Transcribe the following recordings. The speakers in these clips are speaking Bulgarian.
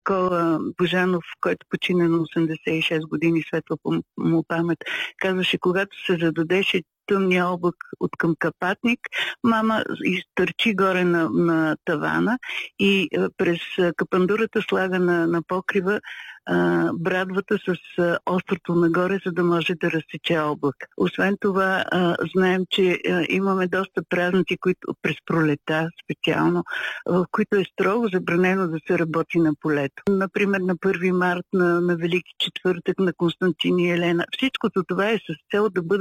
Никола Божанов, който почина на 86 години, светла му памет, казваше, когато се зададеше тъмния облак от към капатник, мама изтърчи горе на тавана и през капандурата слага на покрива брадвата с острото нагоре, за да може да разсече облак. Освен това, знаем, че имаме доста празници, които през пролета специално, в които е строго забранено да се работи на полето. Например, на 1 март, на Велики четвъртък, на Константин и Елена. Всичкото това е с цел да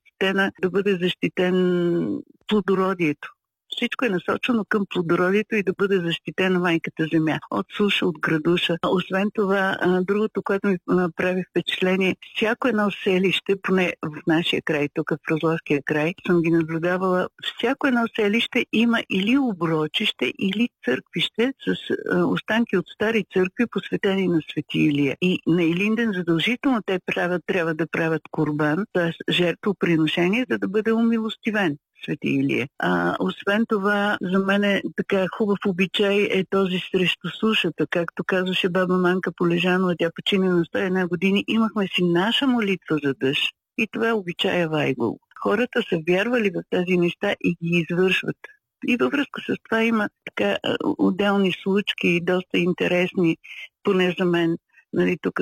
бъде защитен плодородието. Всичко е насочено към плодородието и да бъде защитена майката земя от суша, от градуша. Освен това, другото, което ми прави впечатление, всяко едно селище, поне в нашия край, тук в Разловския край, съм ги наблюдавала, всяко едно селище има или оброчище, или църквище с останки от стари църкви, посветени на Свети Илия. И на Илинден задължително те трябва да правят курбан, т.е. жертвоприношение, за да бъде умилостивен Свети Илия. Освен това, за мен е така хубав обичай е този срещу сушата. Както казваше баба Манка Полежанова, тя почина на 101 години, имахме си наша молитва за дъжд. И това е обичая Вайгол. Хората са вярвали в тези неща и ги извършват. И във връзка с това има така отделни случки, доста интересни, поне за мен, нали, тук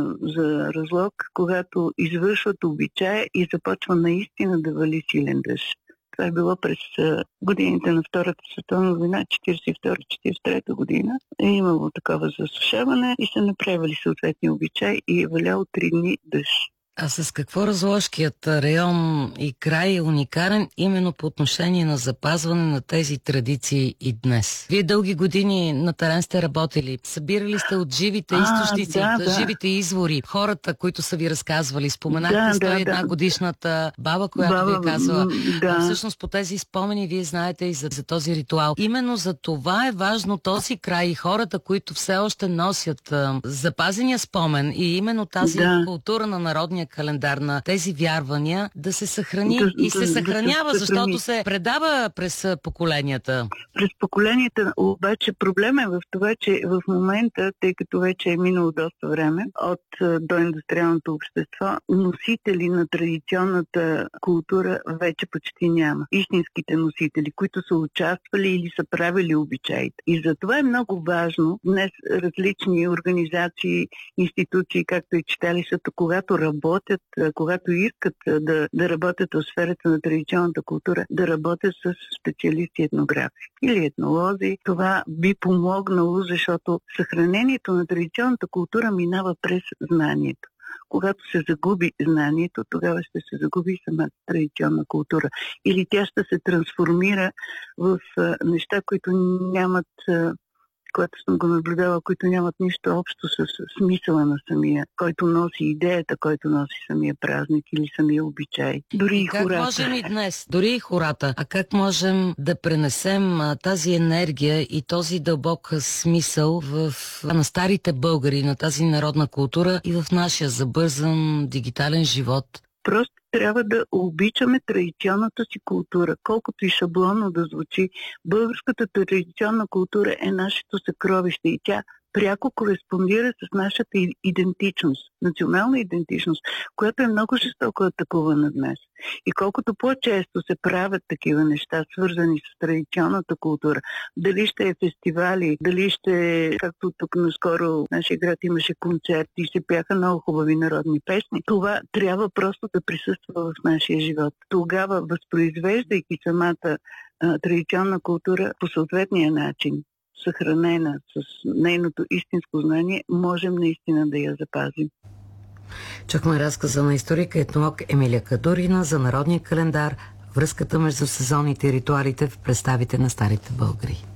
за Разлог, когато извършват обичая и започва наистина да вали силен дъжд. Това е било през годините на Втората световна война, 1942-1943 година. Е имало такова засушаване и са направили съответни обичаи и е валял 3 дни дъжд. А с какво Разложкият район и край е уникален именно по отношение на запазване на тези традиции и днес? Вие дълги години на терен сте работили. Събирали сте от живите източници, от живите извори, хората, които са ви разказвали. Споменахте 101 годишната баба, която ви е казвала. Всъщност по тези спомени вие знаете и за този ритуал. Именно за това е важно този край и хората, които все още носят запазения спомен и именно тази култура на народния календар, на тези вярвания да се съхрани и се съхранява, защото се предава през поколенията. През поколенията, обаче проблема е в това, че в момента, тъй като вече е минало доста време от доиндустриалното общество, носители на традиционната култура вече почти няма. Истинските носители, които са участвали или са правили обичаите. И затова е много важно днес различни организации, институции, както и читалищата, когато работят, когато искат да работят в сферата на традиционната култура, да работят с специалисти етнографи или етнолози. Това би помогнало, защото съхранението на традиционната култура минава през знанието. Когато се загуби знанието, тогава ще се загуби самата традиционна култура. Или тя ще се трансформира в неща, които нямат, което съм го наблюдала, които нямат нищо общо с смисъла на самия, който носи идеята, който носи самия празник или самия обичай. Дори и хората. Как можем и днес, дори и хората, а как можем да пренесем тази енергия и този дълбок смисъл на старите българи, на тази народна култура и в нашия забързан дигитален живот? Просто трябва да обичаме традиционната си култура. Колкото и шаблонно да звучи, българската традиционна култура е нашето съкровище и тя пряко кореспондира с нашата идентичност, национална идентичност, която е много жестоко атакувана днес. И колкото по-често се правят такива неща, свързани с традиционната култура, дали ще е фестивали, дали ще, както тук наскоро в нашия град имаше концерт и се пяха много хубави народни песни, това трябва просто да присъства в нашия живот. Тогава, възпроизвеждайки самата традиционна култура по съответния начин, съхранена с нейното истинско знание, можем наистина да я запазим. Чухме разказа на историка и етнолог Емилия Кадурина за народния календар, връзката между сезонните и ритуалите в представите на старите българи.